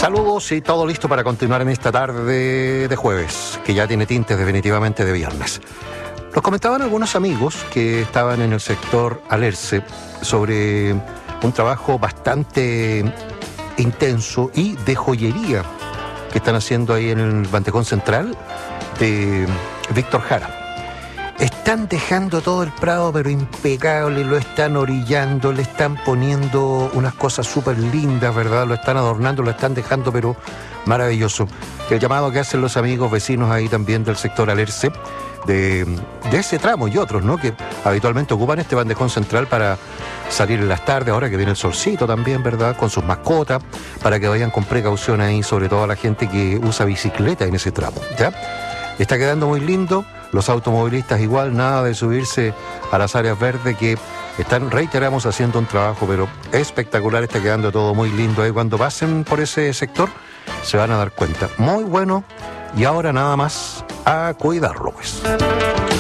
Saludos y todo listo para continuar en esta tarde de jueves, que ya tiene tintes definitivamente de viernes. Nos comentaban algunos amigos que estaban en el sector Alerce sobre un trabajo bastante intenso y de joyería que están haciendo ahí en el Bantecón Central de Víctor Jara. Están dejando todo el Prado pero impecable, lo están orillando, le están poniendo unas cosas súper lindas, ¿verdad? Lo están adornando, lo están dejando pero maravilloso. El llamado que hacen los amigos vecinos ahí también del sector Alerce, de ese tramo y otros, ¿no? Que habitualmente ocupan este bandejón central para salir en las tardes, ahora que viene el solcito también, ¿verdad? Con sus mascotas, para que vayan con precaución ahí, sobre todo a la gente que usa bicicleta en ese tramo, ¿ya? Está quedando muy lindo. Los automovilistas igual, nada de subirse a las áreas verdes que están, reiteramos, haciendo un trabajo, pero espectacular, está quedando todo muy lindo. Cuando pasen por ese sector se van a dar cuenta. Muy bueno, y ahora nada más a cuidarlo, pues.